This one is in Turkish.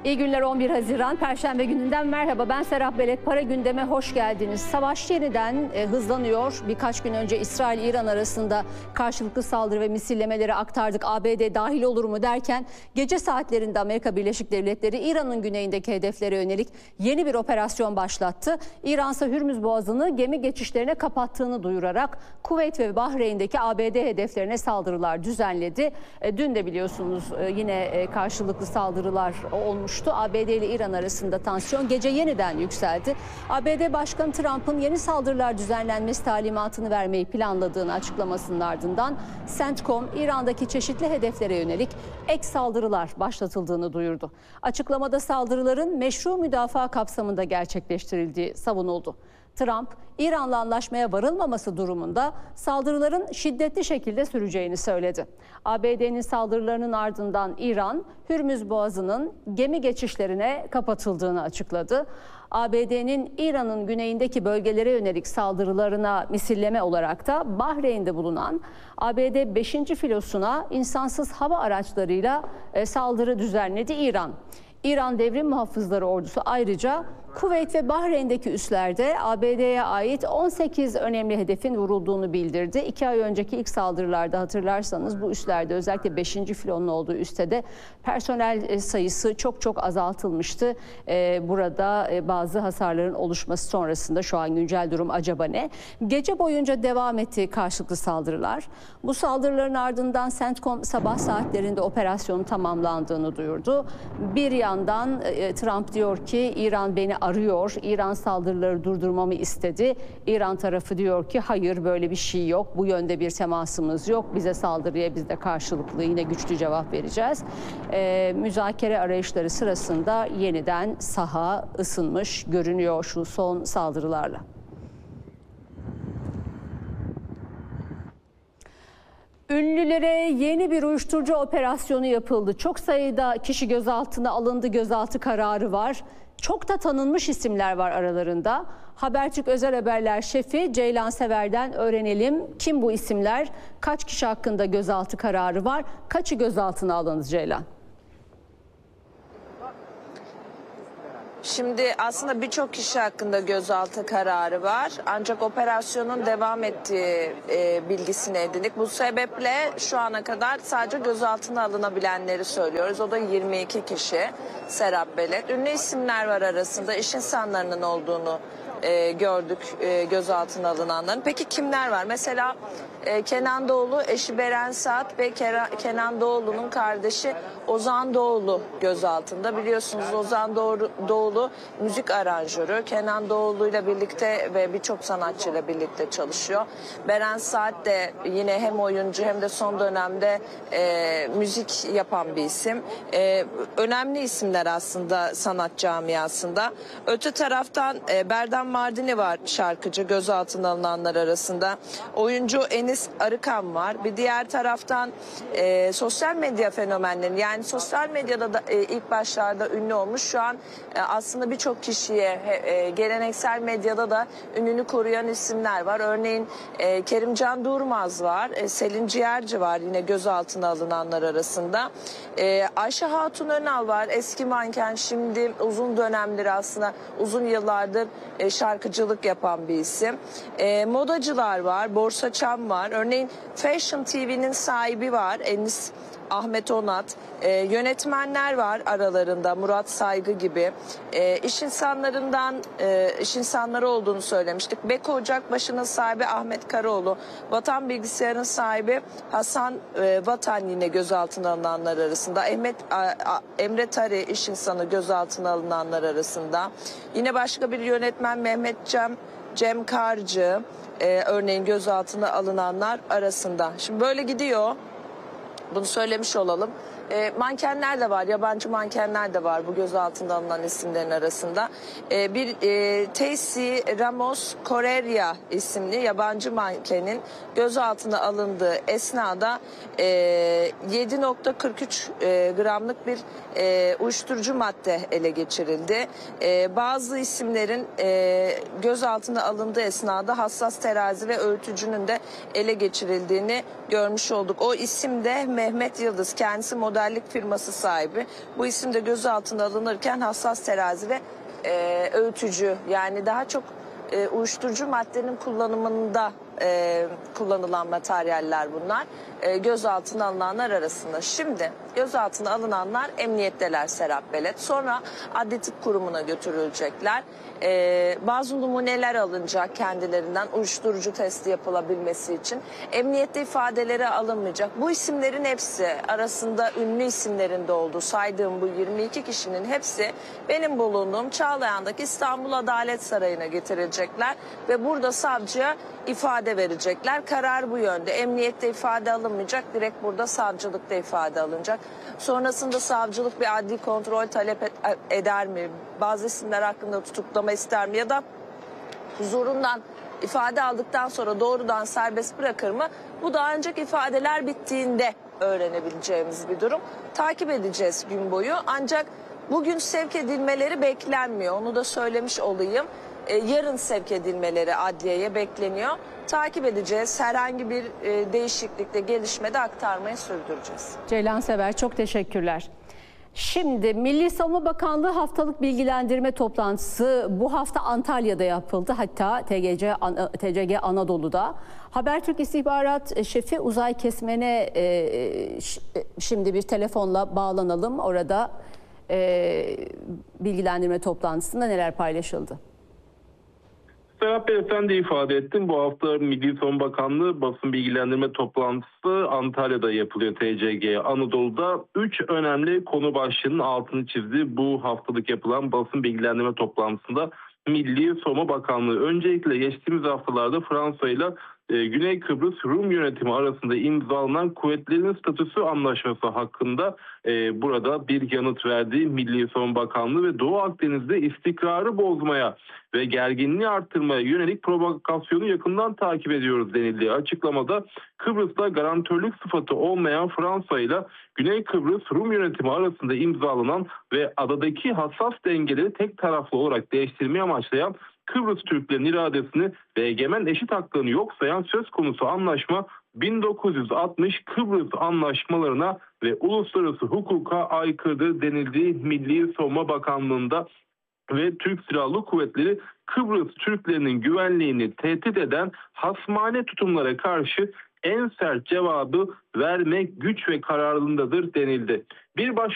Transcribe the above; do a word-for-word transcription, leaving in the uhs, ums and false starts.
İyi günler, on bir Haziran Perşembe gününden merhaba. Ben Serap Belek. Para gündeme hoş geldiniz. Savaş yeniden e, hızlanıyor. Birkaç gün önce İsrail-İran arasında karşılıklı saldırı ve misillemeleri aktardık. A B D dahil olur mu derken gece saatlerinde Amerika Birleşik Devletleri İran'ın güneyindeki hedeflere yönelik yeni bir operasyon başlattı. İran ise Hürmüz Boğazı'nı gemi geçişlerine kapattığını duyurarak Kuveyt ve Bahreyn'deki A B D hedeflerine saldırılar düzenledi. E, dün de biliyorsunuz e, yine e, karşılıklı saldırılar olmuş. A B D ile İran arasında tansiyon gece yeniden yükseldi. A B D Başkanı Trump'ın yeni saldırılar düzenlenmesi talimatını vermeyi planladığını açıklamasının ardından CENTCOM İran'daki çeşitli hedeflere yönelik ek saldırılar başlatıldığını duyurdu. Açıklamada saldırıların meşru müdafaa kapsamında gerçekleştirildiği savunuldu. Trump, İran'la anlaşmaya varılmaması durumunda saldırıların şiddetli şekilde süreceğini söyledi. A B D'nin saldırılarının ardından İran, Hürmüz Boğazı'nın gemi geçişlerine kapatıldığını açıkladı. A B D'nin İran'ın güneyindeki bölgelere yönelik saldırılarına misilleme olarak da Bahreyn'de bulunan A B D beşinci filosuna insansız hava araçlarıyla saldırı düzenledi İran. İran Devrim Muhafızları Ordusu ayrıca Kuveyt ve Bahreyn'deki üslerde A B D'ye ait on sekiz önemli hedefin vurulduğunu bildirdi. İki ay önceki ilk saldırılarda hatırlarsanız bu üslerde özellikle beşinci filonun olduğu üste de personel sayısı çok çok azaltılmıştı. Burada bazı hasarların oluşması sonrasında şu an güncel durum acaba ne? Gece boyunca devam etti karşılıklı saldırılar. Bu saldırıların ardından CENTCOM sabah saatlerinde operasyonun tamamlandığını duyurdu. Bir yandan Trump diyor ki İran beni arıyor. İran saldırıları durdurmamı istedi. İran tarafı diyor ki hayır, böyle bir şey yok. Bu yönde bir temasımız yok. Bize saldırıya biz de karşılıklı yine güçlü cevap vereceğiz. Ee, müzakere arayışları sırasında yeniden saha ısınmış görünüyor şu son saldırılarla. Ünlülere yeni bir uyuşturucu operasyonu yapıldı. Çok sayıda kişi gözaltına alındı. Gözaltı kararı var. Çok da tanınmış isimler var aralarında. Habertürk Özel Haberler Şefi Ceylan Sever'den öğrenelim. Kim bu isimler? Kaç kişi hakkında gözaltı kararı var? Kaçı gözaltına alındı Ceylan? Şimdi aslında birçok kişi hakkında gözaltı kararı var. Ancak operasyonun devam ettiği e, bilgisini edindik. Bu sebeple şu ana kadar sadece gözaltına alınabilenleri söylüyoruz. O da yirmi iki kişi. Serap Belek. Ünlü isimler var arasında. İş insanlarının olduğunu e, gördük e, gözaltına alınanların. Peki kimler var? Mesela e, Kenan Doğulu, eşi Beren Saat ve Kera, Kenan Doğulu'nun kardeşi Ozan Doğulu gözaltında. Biliyorsunuz Ozan Doğulu, Doğulu müzik aranjörü. Kenan Doğulu ile birlikte ve birçok sanatçıyla birlikte çalışıyor. Beren Saat de yine hem oyuncu hem de son dönemde e, müzik yapan bir isim. E, önemli isimler aslında sanat camiasında. Öte taraftan e, Berdan Mardini var, şarkıcı, gözaltına alınanlar arasında. Oyuncu Enis Arıkan var. Bir diğer taraftan e, sosyal medya fenomenleri, yani sosyal medyada da e, ilk başlarda ünlü olmuş, şu an e, aslında birçok kişiye e, geleneksel medyada da ününü koruyan isimler var. Örneğin e, Kerimcan Durmaz var, e, Selin Ciğerci var yine gözaltına alınanlar arasında. E, Ayşe Hatun Önal var, eski manken, şimdi uzun dönemdir aslında uzun yıllardır e, şarkıcılık yapan bir isim. E, modacılar var, Borsa Çam var. Örneğin Fashion T V'nin sahibi var, Enis Ahmet Onat, e, yönetmenler var aralarında, Murat Saygı gibi. E, iş insanlarından e, iş insanları olduğunu söylemiştik. Beko Ocakbaşı'nın sahibi Ahmet Karaoğlu, Vatan Bilgisayar'ın sahibi Hasan e, Vatan yine gözaltına alınanlar arasında. Ahmet a, a, Emre Tari iş insanı gözaltına alınanlar arasında. Yine başka bir yönetmen Mehmet Cem Cem Karcı e, örneğin gözaltına alınanlar arasında. Şimdi böyle gidiyor. Bunu söylemiş olalım. E, mankenler de var, yabancı mankenler de var bu gözaltında alınan isimlerin arasında. E, bir e, Teysi Ramos Correia isimli yabancı mankenin gözaltına alındığı esnada e, yedi nokta kırk üç e, gramlık bir e, uyuşturucu madde ele geçirildi. E, bazı isimlerin e, gözaltına alındığı esnada hassas terazi ve öğütücünün de ele geçirildiğini görmüş olduk. O isim de Mehmet Yıldız, kendisi model modellik firması sahibi. Bu isim de gözaltına alınırken hassas terazi ve e, öğütücü, yani daha çok e, uyuşturucu maddenin kullanımında e, kullanılan materyaller bunlar. E, gözaltına alınanlar arasında. Şimdi gözaltına alınanlar emniyetteler Serap Belet. Sonra Adli Tıp Kurumu'na götürülecekler. E, bazı numuneler alınacak kendilerinden, uyuşturucu testi yapılabilmesi için. Emniyette ifadeleri alınmayacak. Bu isimlerin hepsi, arasında ünlü isimlerin de olduğu saydığım bu yirmi iki kişinin hepsi benim bulunduğum Çağlayan'daki İstanbul Adalet Sarayı'na getirilecekler ve burada savcıya ifade verecekler. Karar bu yönde. Emniyette ifade alınmayacak. Direkt burada savcılıkta ifade alınacak. Sonrasında savcılık bir adli kontrol talep eder mi? Bazı isimler hakkında tutuklama ister mi? Ya da huzurundan ifade aldıktan sonra doğrudan serbest bırakır mı? Bu da ancak ifadeler bittiğinde öğrenebileceğimiz bir durum. Takip edeceğiz gün boyu. Ancak bugün sevk edilmeleri beklenmiyor. Onu da söylemiş olayım. Ee, yarın sevk edilmeleri adliyeye bekleniyor. Takip edeceğiz. Herhangi bir e, değişiklikte, gelişmede aktarmaya sürdüreceğiz. Ceylan Sever, çok teşekkürler. Şimdi Milli Savunma Bakanlığı haftalık bilgilendirme toplantısı bu hafta Antalya'da yapıldı. Hatta T G C, T C G Anadolu'da. Habertürk İstihbarat Şefi Uzay Kesmen'e e, şimdi bir telefonla bağlanalım. Orada e, bilgilendirme toplantısında neler paylaşıldı? Serap Bey, sen de ifade ettin. Bu hafta Milli Savunma Bakanlığı basın bilgilendirme toplantısı Antalya'da yapılıyor, T C G Anadolu'da. Üç önemli konu başlığının altını çizdi bu haftalık yapılan basın bilgilendirme toplantısında Milli Savunma Bakanlığı. Öncelikle geçtiğimiz haftalarda Fransa ile Güney Kıbrıs Rum yönetimi arasında imzalanan kuvvetlerin statüsü anlaşması hakkında e, burada bir yanıt verdi Milli Savunma Bakanlığı ve Doğu Akdeniz'de istikrarı bozmaya ve gerginliği arttırmaya yönelik provokasyonu yakından takip ediyoruz denildiği açıklamada Kıbrıs'ta garantörlük sıfatı olmayan Fransa ile Güney Kıbrıs Rum yönetimi arasında imzalanan ve adadaki hassas dengeleri tek taraflı olarak değiştirmeyi amaçlayan Kıbrıs Türklerin iradesini ve egemen eşit haklarını yok sayan söz konusu anlaşma bin dokuz yüz altmış Kıbrıs anlaşmalarına ve uluslararası hukuka aykırıdır denildiği Milli Savunma Bakanlığı'nda ve Türk Silahlı Kuvvetleri Kıbrıs Türklerinin güvenliğini tehdit eden hasmane tutumlara karşı en sert cevabı vermek güç ve kararlılığındadır denildi. Bir başka